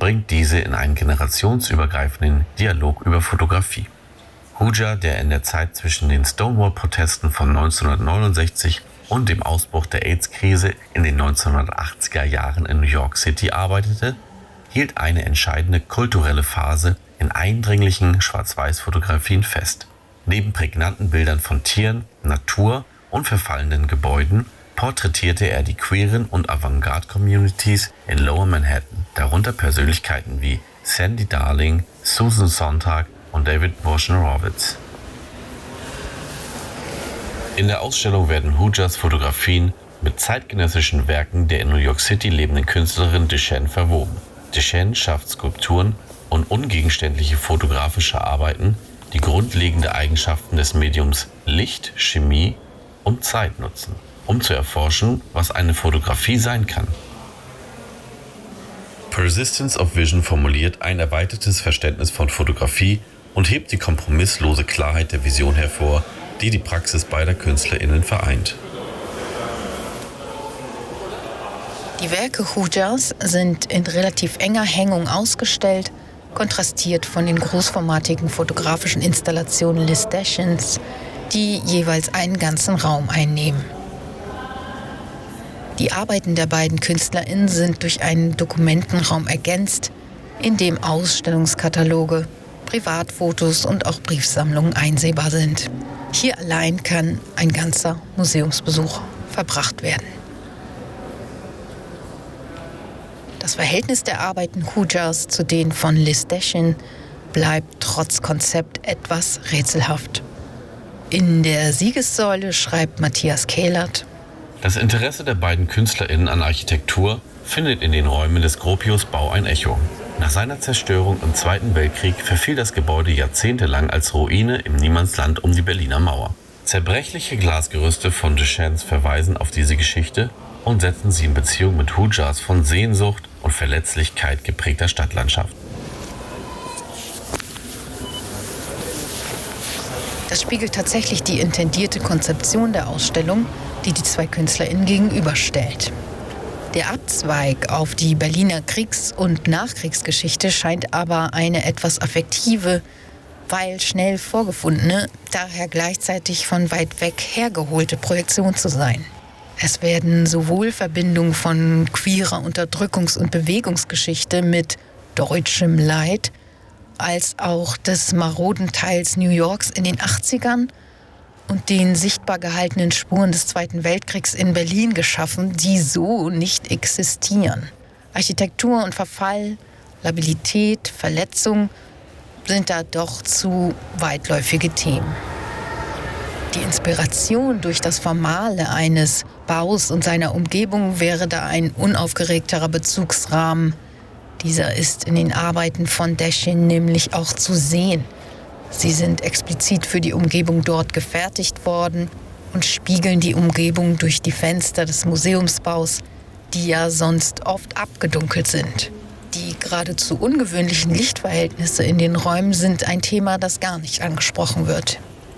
bringt diese in einen generationsübergreifenden Dialog über Fotografie. Hooja, der in der Zeit zwischen den Stonewall-Protesten von 1969 und dem Ausbruch der AIDS-Krise in den 1980er Jahren in New York City arbeitete, hielt eine entscheidende kulturelle Phase in eindringlichen Schwarz-Weiß-Fotografien fest. Neben prägnanten Bildern von Tieren, Natur und verfallenden Gebäuden porträtierte er die queeren und Avantgarde-Communities in Lower Manhattan, darunter Persönlichkeiten wie Sandy Darling, Susan Sontag und David Wojnarowicz. In der Ausstellung werden Hoojas Fotografien mit zeitgenössischen Werken der in New York City lebenden Künstlerin Duchenne verwoben. Duchenne schafft Skulpturen und ungegenständliche fotografische Arbeiten, die grundlegende Eigenschaften des Mediums Licht, Chemie und Zeit nutzen, um zu erforschen, was eine Fotografie sein kann. Persistence of Vision formuliert ein erweitertes Verständnis von Fotografie und hebt die kompromisslose Klarheit der Vision hervor, die die Praxis beider KünstlerInnen vereint. Die Werke Hoojas sind in relativ enger Hängung ausgestellt, kontrastiert von den großformatigen fotografischen Installationen Liz Deschens, die jeweils einen ganzen Raum einnehmen. Die Arbeiten der beiden KünstlerInnen sind durch einen Dokumentenraum ergänzt, in dem Ausstellungskataloge, Privatfotos und auch Briefsammlungen einsehbar sind. Hier allein kann ein ganzer Museumsbesuch verbracht werden. Das Verhältnis der Arbeiten Hoojas zu denen von Liz Deschen bleibt trotz Konzept etwas rätselhaft. In der Siegessäule schreibt Matthias Kehlert: Das Interesse der beiden KünstlerInnen an Architektur findet in den Räumen des Gropius-Bau ein Echo. Nach seiner Zerstörung im Zweiten Weltkrieg verfiel das Gebäude jahrzehntelang als Ruine im Niemandsland um die Berliner Mauer. Zerbrechliche Glasgerüste von Duchennes verweisen auf diese Geschichte und setzen sie in Beziehung mit Hoojas von Sehnsucht und Verletzlichkeit geprägter Stadtlandschaft. Das spiegelt tatsächlich die intendierte Konzeption der Ausstellung, die die zwei KünstlerInnen gegenüberstellt. Der Abzweig auf die Berliner Kriegs- und Nachkriegsgeschichte scheint aber eine etwas affektive, weil schnell vorgefundene, daher gleichzeitig von weit weg hergeholte Projektion zu sein. Es werden sowohl Verbindungen von queerer Unterdrückungs- und Bewegungsgeschichte mit deutschem Leid als auch des maroden Teils New Yorks in den 80ern und den sichtbar gehaltenen Spuren des Zweiten Weltkriegs in Berlin geschaffen, die so nicht existieren. Architektur und Verfall, Labilität, Verletzung sind da doch zu weitläufige Themen. Die Inspiration durch das Formale eines Baus und seiner Umgebung wäre da ein unaufgeregterer Bezugsrahmen. Dieser ist in den Arbeiten von Deschen nämlich auch zu sehen. Sie sind explizit für die Umgebung dort gefertigt worden und spiegeln die Umgebung durch die Fenster des Museumsbaus, die ja sonst oft abgedunkelt sind. Die geradezu ungewöhnlichen Lichtverhältnisse in den Räumen sind ein Thema, das gar nicht angesprochen wird.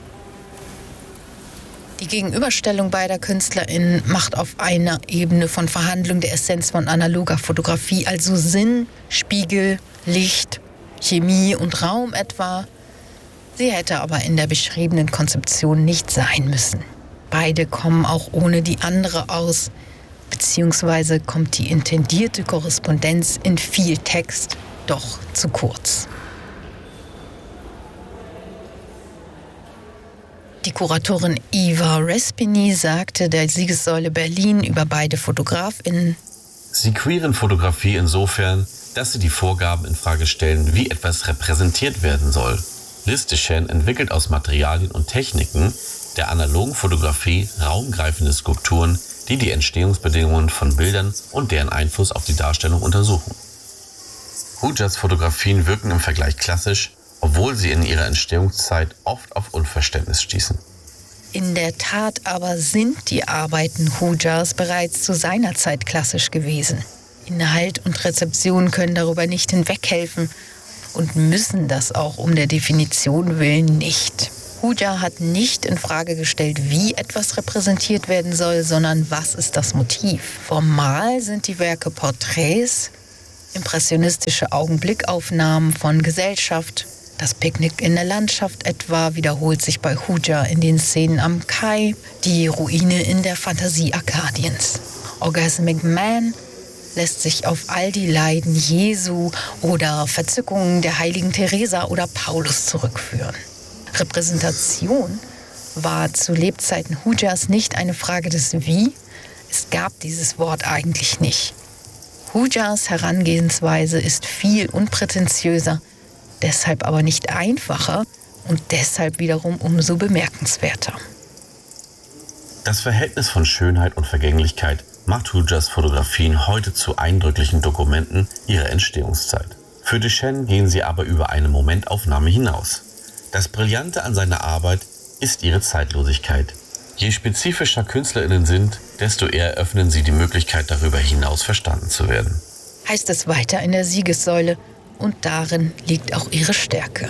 Die Gegenüberstellung beider KünstlerInnen macht auf einer Ebene von Verhandlung der Essenz von analoger Fotografie, also Sinn, Spiegel, Licht, Chemie und Raum etwa. Sie hätte aber in der beschriebenen Konzeption nicht sein müssen. Beide kommen auch ohne die andere aus, beziehungsweise kommt die intendierte Korrespondenz in viel Text doch zu kurz. Die Kuratorin Eva Respini sagte der Siegessäule Berlin über beide FotografInnen: Sie queeren Fotografie insofern, dass sie die Vorgaben in Frage stellen, wie etwas repräsentiert werden soll. Liz Deschen entwickelt aus Materialien und Techniken der analogen Fotografie raumgreifende Skulpturen, die die Entstehungsbedingungen von Bildern und deren Einfluss auf die Darstellung untersuchen. Hoojas Fotografien wirken im Vergleich klassisch, obwohl sie in ihrer Entstehungszeit oft auf Unverständnis stießen. In der Tat aber sind die Arbeiten Hoojas bereits zu seiner Zeit klassisch gewesen. Inhalt und Rezeption können darüber nicht hinweghelfen und müssen das auch um der Definition willen nicht. Hooja hat nicht in Frage gestellt, wie etwas repräsentiert werden soll, sondern was ist das Motiv. Formal sind die Werke Porträts, Impressionistische Augenblickaufnahmen von Gesellschaft. Das Picknick in der Landschaft etwa wiederholt sich bei Hooja in den Szenen am Kai, die Ruine in der Fantasie Arkadiens. Orgasmic Man lässt sich auf all die Leiden Jesu oder Verzückungen der heiligen Teresa oder Paulus zurückführen. Repräsentation war zu Lebzeiten Hoojas nicht eine Frage des Wie. Es gab dieses Wort eigentlich nicht. Hoojas Herangehensweise ist viel unprätentiöser, deshalb aber nicht einfacher und deshalb wiederum umso bemerkenswerter. Das Verhältnis von Schönheit und Vergänglichkeit macht Hoojas Fotografien heute zu eindrücklichen Dokumenten ihrer Entstehungszeit. Für Duchenne gehen sie aber über eine Momentaufnahme hinaus. Das Brillante an seiner Arbeit ist ihre Zeitlosigkeit. Je spezifischer KünstlerInnen sind, desto eher öffnen sie die Möglichkeit, darüber hinaus verstanden zu werden. Heißt es weiter in der Siegessäule, und darin liegt auch ihre Stärke.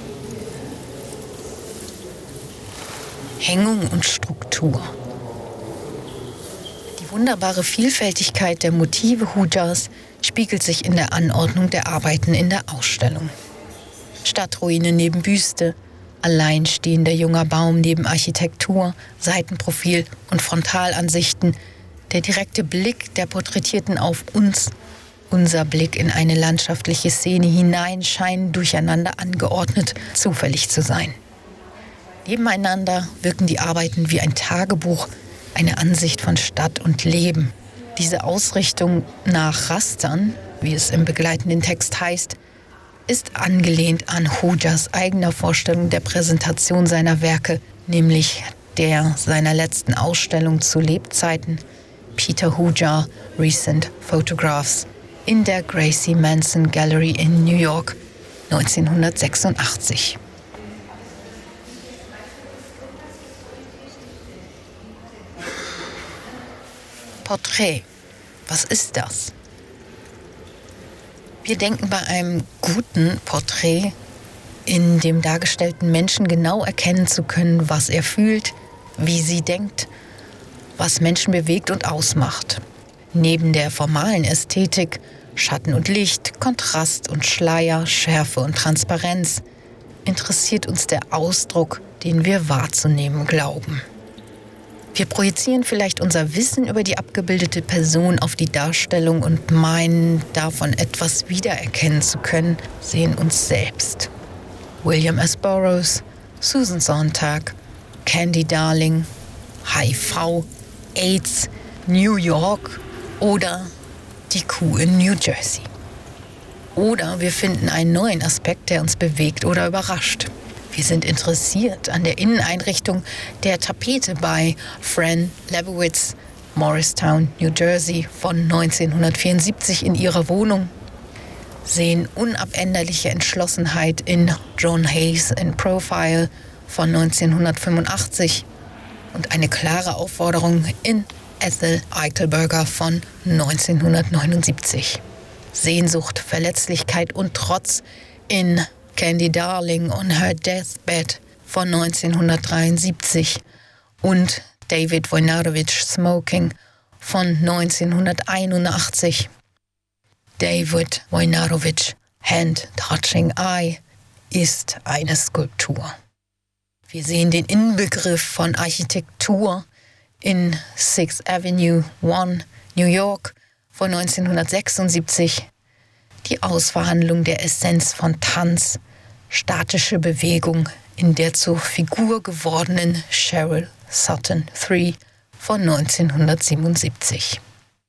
Hängung und Struktur. Die wunderbare Vielfältigkeit der Motive Hoojas spiegelt sich in der Anordnung der Arbeiten in der Ausstellung. Stadtruine neben Büste, alleinstehender junger Baum neben Architektur, Seitenprofil und Frontalansichten, der direkte Blick der Porträtierten auf uns, unser Blick in eine landschaftliche Szene hinein scheinen durcheinander angeordnet, zufällig zu sein. Nebeneinander wirken die Arbeiten wie ein Tagebuch, eine Ansicht von Stadt und Leben. Diese Ausrichtung nach Rastern, wie es im begleitenden Text heißt, ist angelehnt an Hoojas eigener Vorstellung der Präsentation seiner Werke, nämlich der seiner letzten Ausstellung zu Lebzeiten, Peter Hooja Recent Photographs, in der Gracie Manson Gallery in New York 1986. Porträt. Was ist das? Wir denken bei einem guten Porträt, in dem dargestellten Menschen genau erkennen zu können, was er fühlt, wie sie denkt, was Menschen bewegt und ausmacht. Neben der formalen Ästhetik, Schatten und Licht, Kontrast und Schleier, Schärfe und Transparenz, interessiert uns der Ausdruck, den wir wahrzunehmen glauben. Wir projizieren vielleicht unser Wissen über die abgebildete Person auf die Darstellung und meinen, davon etwas wiedererkennen zu können, sehen uns selbst. William S. Burroughs, Susan Sontag, Candy Darling, HIV, AIDS, New York oder die Kuh in New Jersey. Oder wir finden einen neuen Aspekt, der uns bewegt oder überrascht. Wir sind interessiert an der Inneneinrichtung der Tapete bei Fran Lebowitz, Morristown, New Jersey von 1974 in ihrer Wohnung, sehen unabänderliche Entschlossenheit in John Hayes in Profile von 1985 und eine klare Aufforderung in Ethel Eichelberger von 1979. Sehnsucht, Verletzlichkeit und Trotz in Candy Darling on Her Deathbed von 1973 und David Wojnarowicz Smoking von 1981. David Wojnarowicz Hand Touching Eye ist eine Skulptur. Wir sehen den Inbegriff von Architektur in Sixth Avenue 1, New York von 1976, die Ausverhandlung der Essenz von Tanz, statische Bewegung in der zur Figur gewordenen Cheryl Sutton 3 von 1977.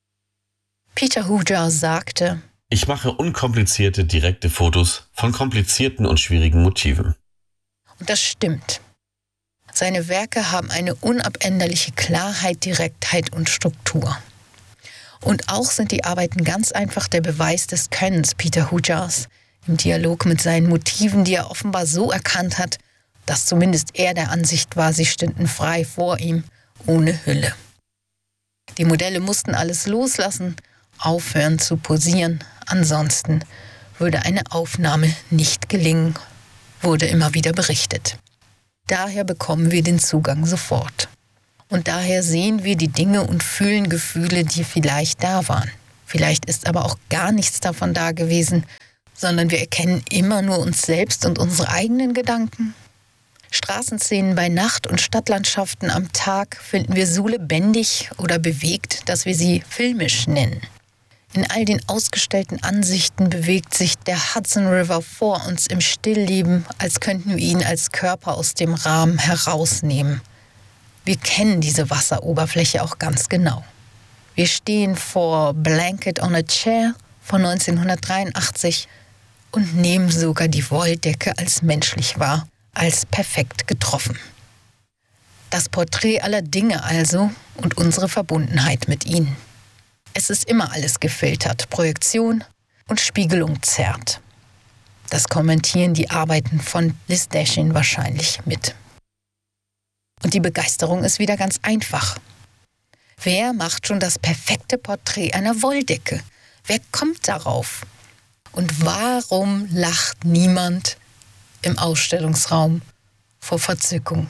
Peter Hooja sagte: Ich mache unkomplizierte, direkte Fotos von komplizierten und schwierigen Motiven. Und das stimmt. Seine Werke haben eine unabänderliche Klarheit, Direktheit und Struktur. Und auch sind die Arbeiten ganz einfach der Beweis des Könnens Peter Hoojas im Dialog mit seinen Motiven, die er offenbar so erkannt hat, dass zumindest er der Ansicht war, sie stünden frei vor ihm, ohne Hülle. Die Modelle mussten alles loslassen, aufhören zu posieren, ansonsten würde eine Aufnahme nicht gelingen, wurde immer wieder berichtet. Daher bekommen wir den Zugang sofort. Und daher sehen wir die Dinge und fühlen Gefühle, die vielleicht da waren. Vielleicht ist aber auch gar nichts davon da gewesen, sondern wir erkennen immer nur uns selbst und unsere eigenen Gedanken. Straßenszenen bei Nacht und Stadtlandschaften am Tag finden wir so lebendig oder bewegt, dass wir sie filmisch nennen. In all den ausgestellten Ansichten bewegt sich der Hudson River vor uns im Stillleben, als könnten wir ihn als Körper aus dem Rahmen herausnehmen. Wir kennen diese Wasseroberfläche auch ganz genau. Wir stehen vor Blanket on a Chair von 1983 und nehmen sogar die Wolldecke als menschlich wahr, als perfekt getroffen. Das Porträt aller Dinge also und unsere Verbundenheit mit ihnen. Es ist immer alles gefiltert, Projektion und Spiegelung zerrt. Das kommentieren die Arbeiten von Liz Dashin wahrscheinlich mit. Und die Begeisterung ist wieder ganz einfach. Wer macht schon das perfekte Porträt einer Wolldecke? Wer kommt darauf? Und warum lacht niemand im Ausstellungsraum vor Verzückung?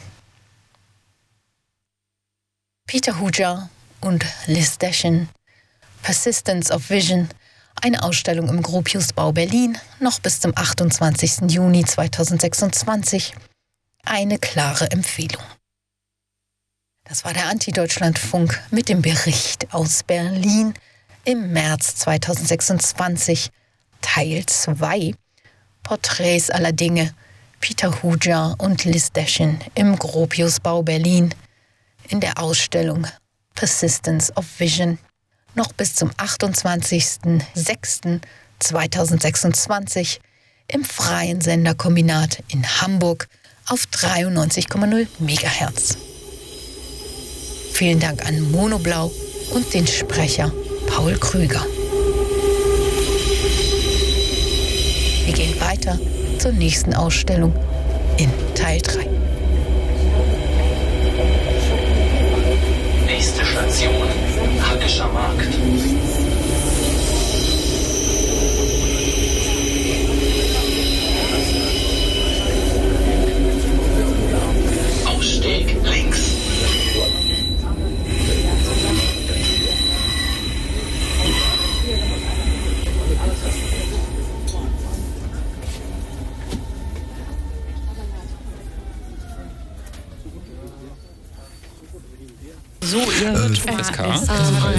Peter Hujar und Liz Dashin, Persistence of Vision, eine Ausstellung im Gropiusbau Berlin, noch bis zum 28. Juni 2026. Eine klare Empfehlung. Das war der Anti-Deutschlandfunk mit dem Bericht aus Berlin im März 2026, Teil 2. Porträts aller Dinge, Peter Hujar und Liz Dashin im Gropiusbau Berlin in der Ausstellung Persistence of Vision. Noch bis zum 28.06.2026 im Freien Senderkombinat in Hamburg auf 93,0 MHz. Vielen Dank an Monoblau und den Sprecher Paul Krüger. Wir gehen weiter zur nächsten Ausstellung in Teil 3. Nächste Station, Hackescher Markt. Ausstieg links. So, ihr hört FSK. FSK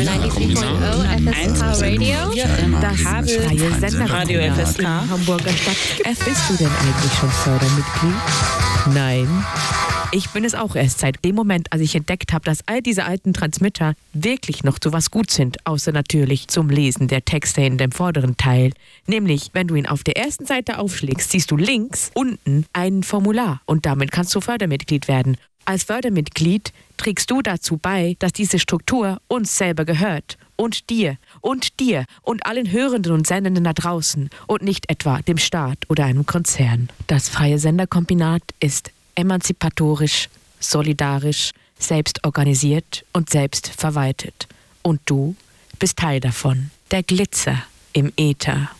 Radio. Das freie Senderradio FSK. Hamburger Stadt. Bist du denn eigentlich schon Fördermitglied? Nein. Ich bin es auch erst seit dem Moment, als ich entdeckt habe, dass all diese alten Transmitter wirklich noch zu was gut sind, außer natürlich zum Lesen der Texte in dem vorderen Teil. Nämlich, wenn du ihn auf der ersten Seite aufschlägst, siehst du links unten ein Formular und damit kannst du Fördermitglied werden. Als Fördermitglied trägst du dazu bei, dass diese Struktur uns selber gehört und dir und allen Hörenden und Sendenden da draußen und nicht etwa dem Staat oder einem Konzern. Das freie Senderkombinat ist emanzipatorisch, solidarisch, selbst organisiert und selbst verwaltet. Und du bist Teil davon. Der Glitzer im Äther.